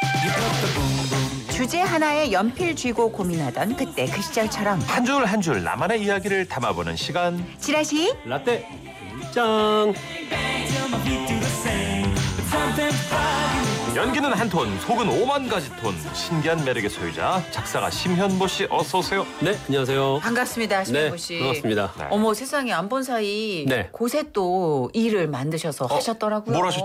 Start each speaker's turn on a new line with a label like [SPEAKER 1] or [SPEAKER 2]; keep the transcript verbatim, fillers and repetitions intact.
[SPEAKER 1] 주제 하나에 연필 쥐고 고민하던 그때 그 시절처럼
[SPEAKER 2] 한 줄 한 줄 나만의 이야기를 담아보는 시간.
[SPEAKER 1] 지라시
[SPEAKER 3] 라떼 짱.
[SPEAKER 2] 연기는 한 톤, 속은 오만 가지 톤. 신기한 매력의 소유자 작사가 심현보 씨, 어서 오세요.
[SPEAKER 3] 네, 안녕하세요.
[SPEAKER 1] 반갑습니다,
[SPEAKER 3] 네,
[SPEAKER 1] 신보 씨.
[SPEAKER 3] 반갑습니다.
[SPEAKER 2] 네.
[SPEAKER 1] 어머 세상에 안 본 사이
[SPEAKER 3] 네.
[SPEAKER 1] 곳에 또 일을 만드셔서 하셨더라고요.
[SPEAKER 2] 뭘 하셨죠?